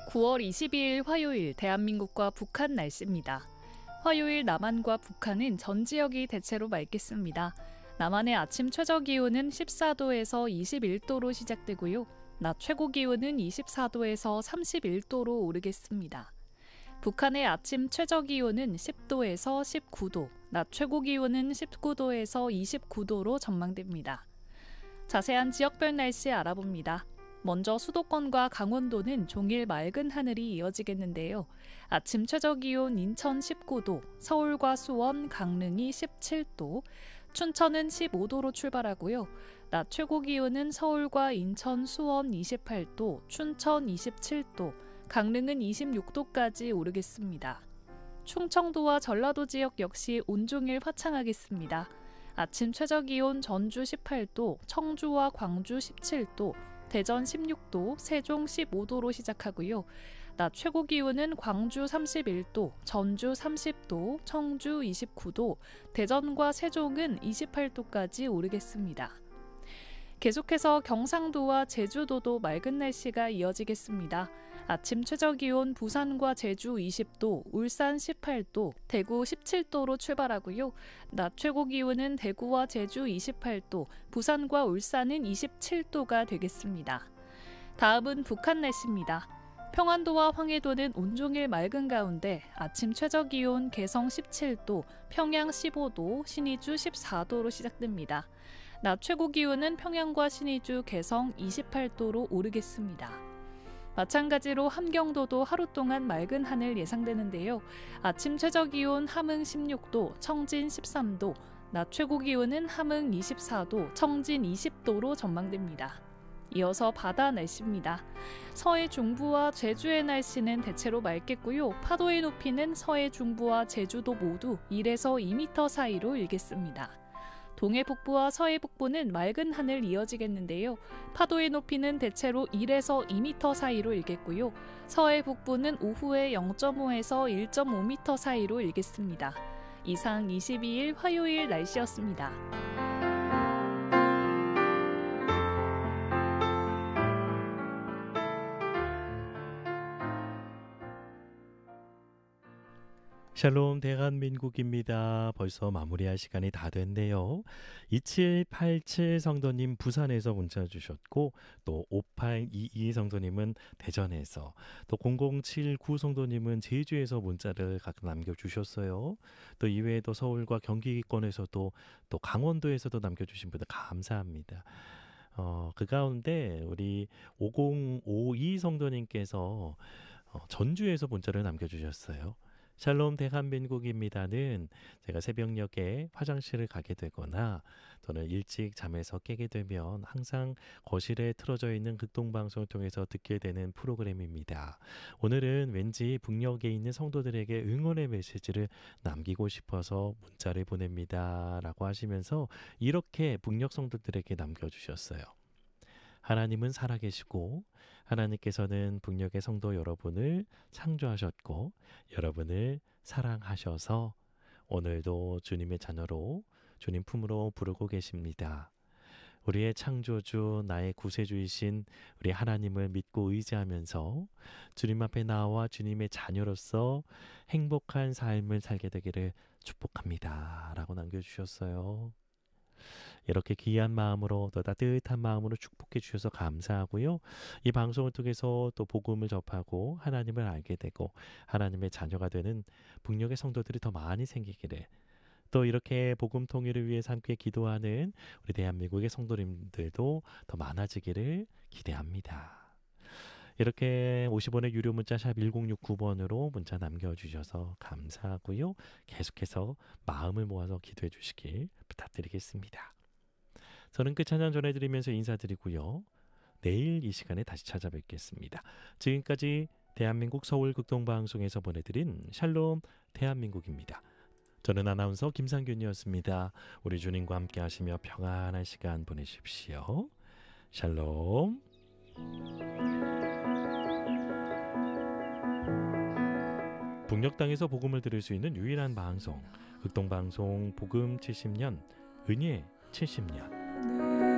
9월 22일 화요일 대한민국과 북한 날씨입니다. 화요일 남한과 북한은 전 지역이 대체로 맑겠습니다. 남한의 아침 최저기온은 14도에서 21도로 시작되고요. 낮 최고기온은 24도에서 31도로 오르겠습니다. 북한의 아침 최저기온은 10도에서 19도, 낮 최고기온은 19도에서 29도로 전망됩니다. 자세한 지역별 날씨 알아봅니다. 먼저 수도권과 강원도는 종일 맑은 하늘이 이어지겠는데요. 아침 최저기온 인천 19도, 서울과 수원, 강릉이 17도, 춘천은 15도로 출발하고요. 낮 최고기온은 서울과 인천, 수원 28도, 춘천 27도, 강릉은 26도까지 오르겠습니다. 충청도와 전라도 지역 역시 온종일 화창하겠습니다. 아침 최저기온 전주 18도, 청주와 광주 17도, 대전 16도, 세종 15도로 시작하고요. 낮 최고기온은 광주 31도, 전주 30도, 청주 29도, 대전과 세종은 28도까지 오르겠습니다. 계속해서 경상도와 제주도도 맑은 날씨가 이어지겠습니다. 아침 최저기온 부산과 제주 20도, 울산 18도, 대구 17도로 출발하고요. 낮 최고기온은 대구와 제주 28도, 부산과 울산은 27도가 되겠습니다. 다음은 북한 날씨입니다. 평안도와 황해도는 온종일 맑은 가운데 아침 최저기온 개성 17도, 평양 15도, 신의주 14도로 시작됩니다. 낮 최고기온은 평양과 신의주, 개성 28도로 오르겠습니다. 마찬가지로 함경도도 하루 동안 맑은 하늘 예상되는데요. 아침 최저기온 함흥 16도, 청진 13도, 낮 최고기온은 함흥 24도, 청진 20도로 전망됩니다. 이어서 바다 날씨입니다. 서해 중부와 제주의 날씨는 대체로 맑겠고요. 파도의 높이는 서해 중부와 제주도 모두 1에서 2m 사이로 일겠습니다. 동해 북부와 서해 북부는 맑은 하늘 이어지겠는데요. 파도의 높이는 대체로 1에서 2m 사이로 일겠고요. 서해 북부는 오후에 0.5에서 1.5m 사이로 일겠습니다. 이상 22일 화요일 날씨였습니다. 샬롬 대한민국입니다. 벌써 마무리할 시간이 다 됐네요. 2787 성도님 부산에서 문자 주셨고 또 5822 성도님은 대전에서 또 0079 성도님은 제주에서 문자를 각각 남겨주셨어요. 또 이외에도 서울과 경기권에서도 또 강원도에서도 남겨주신 분들 감사합니다. 그 가운데 우리 5052 성도님께서 전주에서 문자를 남겨주셨어요. 샬롬 대한민국입니다는 제가 새벽녘에 화장실을 가게 되거나 또는 일찍 잠에서 깨게 되면 항상 거실에 틀어져 있는 극동방송을 통해서 듣게 되는 프로그램입니다. 오늘은 왠지 북녘에 있는 성도들에게 응원의 메시지를 남기고 싶어서 문자를 보냅니다 라고 하시면서 이렇게 북녘 성도들에게 남겨주셨어요. 하나님은 살아계시고 하나님께서는 북녘의 성도 여러분을 창조하셨고 여러분을 사랑하셔서 오늘도 주님의 자녀로 주님 품으로 부르고 계십니다. 우리의 창조주 나의 구세주이신 우리 하나님을 믿고 의지하면서 주님 앞에 나와 주님의 자녀로서 행복한 삶을 살게 되기를 축복합니다 라고 남겨주셨어요. 이렇게 귀한 마음으로 또 따뜻한 마음으로 축복해 주셔서 감사하고요. 이 방송을 통해서 또 복음을 접하고 하나님을 알게 되고 하나님의 자녀가 되는 북녘의 성도들이 더 많이 생기기를 또 이렇게 복음 통일을 위해서 함께 기도하는 우리 대한민국의 성도님들도 더 많아지기를 기대합니다. 이렇게 50원의 유료 문자 샵 1069번으로 문자 남겨주셔서 감사하고요. 계속해서 마음을 모아서 기도해 주시길 부탁드리겠습니다. 저는 끝 찬양 전해드리면서 인사드리고요. 내일 이 시간에 다시 찾아뵙겠습니다. 지금까지 대한민국 서울 극동방송에서 보내드린 샬롬 대한민국입니다. 저는 아나운서 김상균이었습니다. 우리 주님과 함께 하시며 평안한 시간 보내십시오. 샬롬. 북녘 땅에서 복음을 들을 수 있는 유일한 방송 극동방송 복음 70년 은혜 70년